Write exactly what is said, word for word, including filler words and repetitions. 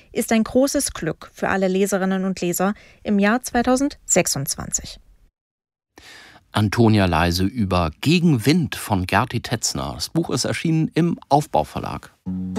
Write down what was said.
ist ein großes Glück für alle Leserinnen und Leser im Jahr zweitausendsechsundzwanzig. Antonia Leise über Gegen Wind von Gerti Tetzner. Das Buch ist erschienen im Aufbau Verlag.